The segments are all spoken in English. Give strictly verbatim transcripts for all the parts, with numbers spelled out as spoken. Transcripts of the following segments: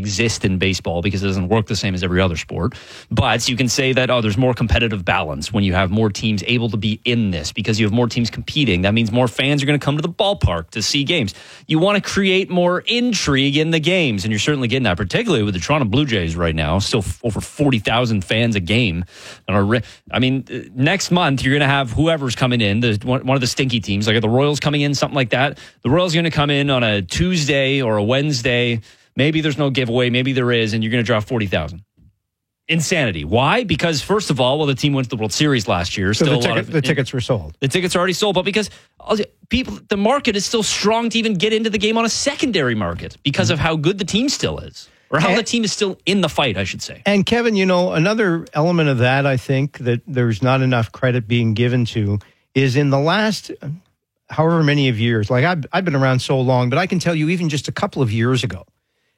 exist in baseball because it doesn't work the same as every other sport. But you can say that, oh, there's more competitive balance when you have more teams able to be in this because you have more teams competing. That means more fans are going to come to the ballpark to see games. You want to create more intrigue in the games, and you're certainly getting that, particularly with the Toronto Blue Jays right now, still over forty thousand fans a game. I mean, next month you're going to have whoever's coming in, the, one of the stinky teams, like the Royals coming in, something like that. The Royals are going to come in on a Tuesday or a Wednesday. Maybe there's no giveaway, maybe there is, and you're going to draw forty thousand. Insanity. Why? Because, first of all, well, the team went to the World Series last year. So still the, ticket, a lot of, the tickets were sold. The tickets are already sold, but because people, the market is still strong to even get into the game on a secondary market because of how good the team still is. Or how and, the team is still in the fight, I should say. And, Kevin, you know, another element of that, I think, that there's not enough credit being given to is in the last however many of years, like I've, I've been around so long, but I can tell you even just a couple of years ago,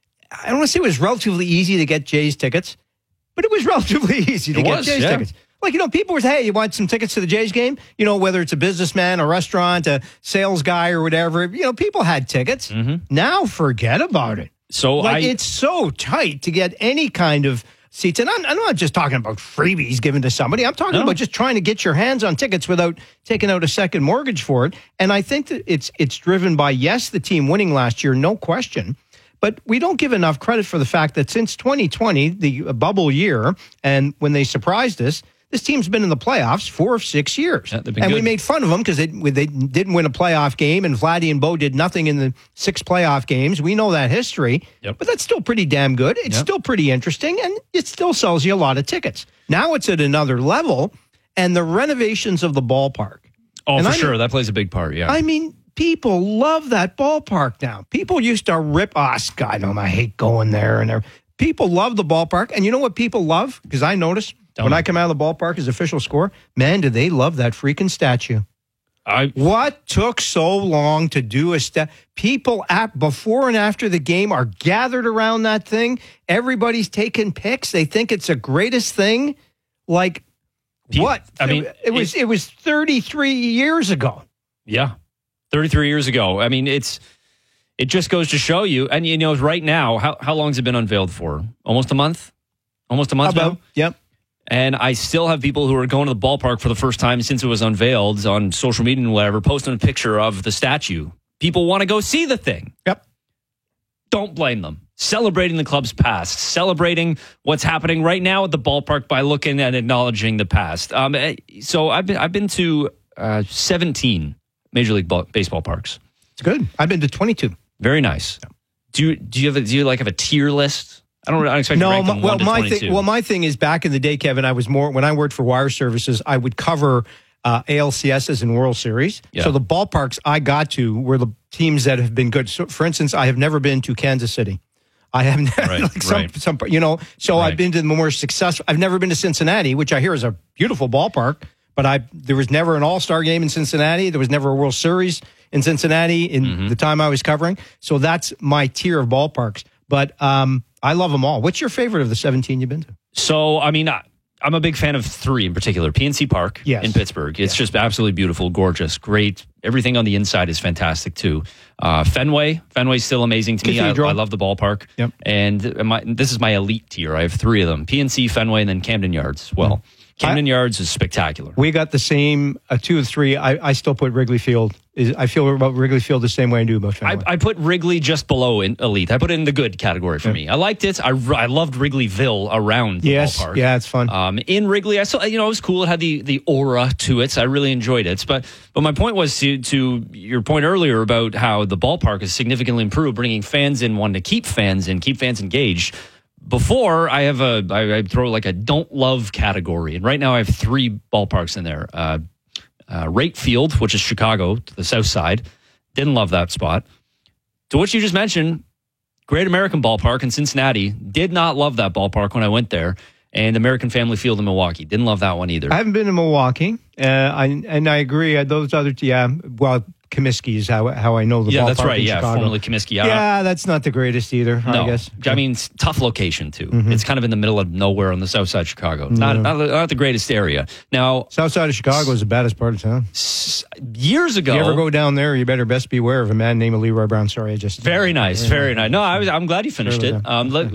I don't want to say it was relatively easy to get Jays tickets, but it was relatively easy to it get was, Jays yeah. tickets. Like, you know, people were saying, hey, you want some tickets to the Jays game? You know, whether it's a businessman, a restaurant, a sales guy or whatever, you know, people had tickets. Mm-hmm. Now forget about it. So like, I, it's so tight to get any kind of seats. And I'm, I'm not just talking about freebies given to somebody. I'm talking no. about just trying to get your hands on tickets without taking out a second mortgage for it. And I think that it's it's driven by, yes, the team winning last year, no question. But we don't give enough credit for the fact that since twenty twenty, the bubble year, and when they surprised us, this team's been in the playoffs four of six years. Yeah, and good. We made fun of them because they, they didn't win a playoff game, and Vladdy and Bo did nothing in the six playoff games. We know that history, yep. but that's still pretty damn good. It's yep. still pretty interesting, and it still sells you a lot of tickets. Now it's at another level, and the renovations of the ballpark. Oh, and for I sure. mean, that plays a big part, yeah. I mean, people love that ballpark now. People used to rip, oh, God, no, I hate going there. And people love the ballpark. And you know what people love? Because I notice Don't when know. I come out of the ballpark as official score, man, do they love that freaking statue. I, what took so long to do a step? People at before and after the game are gathered around that thing. Everybody's taking pics. They think it's the greatest thing. Like, People, what? I mean, it, it was it, it was thirty-three years ago. Yeah. thirty-three years ago. I mean, it's it just goes to show you. And, you know, right now, how, how long has it been unveiled for? Almost a month? Almost a month About, now? Yep. And I still have people who are going to the ballpark for the first time since it was unveiled on social media and whatever, posting a picture of the statue. People want to go see the thing. Yep. Don't blame them. Celebrating the club's past. Celebrating what's happening right now at the ballpark by looking and acknowledging the past. Um, so I've been, I've been to uh, seventeen Major League ball, Baseball parks. It's good. I've been to twenty-two. Very nice. Yeah. Do you do you have a, do you like have a tier list? I don't. I don't expect no. to rank them well, one to my twenty-two. thing. Well, my thing is back in the day, Kevin. I was more when I worked for Wire Services. I would cover uh, A L C S's and World Series. Yeah. So the ballparks I got to were the teams that have been good. So, for instance, I have never been to Kansas City. I have never, right, like some, right. some, you know. So right. I've been to the more successful. I've never been to Cincinnati, which I hear is a beautiful ballpark. But I there was never an All-Star game in Cincinnati. There was never a World Series in Cincinnati in mm-hmm. the time I was covering. So that's my tier of ballparks. But um, I love them all. What's your favorite of the seventeen you've been to? So, I mean, I, I'm a big fan of three in particular. P N C Park yes. in Pittsburgh. It's yes. just absolutely beautiful, gorgeous, great. Everything on the inside is fantastic, too. Uh, Fenway. Fenway's still amazing to me. I, I love the ballpark. Yep. And my, this is my elite tier. I have three of them. P N C, Fenway, and then Camden Yards. Well, mm-hmm. Camden I, Yards is spectacular. We got the same uh, two or three. I, I still put Wrigley Field. Is I feel about Wrigley Field the same way I do about Fenway. I, I put Wrigley just below in elite. I put it in the good category for yeah. me. I liked it. I, I loved Wrigleyville around the yes, ballpark. Yeah, it's fun. Um, in Wrigley, I saw, you know, it was cool. It had the, the aura to it. So I really enjoyed it. But but my point was to to your point earlier about how the ballpark is significantly improved, bringing fans in, wanting to keep fans in, keep fans engaged. Before, I have a, I, I throw like a don't love category. And right now I have three ballparks in there. Uh, uh, Rate Field, which is Chicago, to the south side. Didn't love that spot. To what you just mentioned, Great American Ballpark in Cincinnati. Did not love that ballpark when I went there. And American Family Field in Milwaukee. Didn't love that one either. I haven't been to Milwaukee. Uh, I, and I agree. Those other, yeah, well, Comiskey is how how I know the yeah, ballpark. Yeah, that's right. In Yeah, Chicago. formerly Comiskey. Yeah, yeah, that's not the greatest either, no. I guess. I mean, it's tough location, too. Mm-hmm. It's kind of in the middle of nowhere on the south side of Chicago. Not, mm-hmm. not, not the greatest area. Now, south side of Chicago is the baddest part of town. S- years ago. If you ever go down there, you better best beware of a man named Leroy Brown. Sorry, I just... Very nice, very nice. No, I was, I'm glad you finished it. Um, let,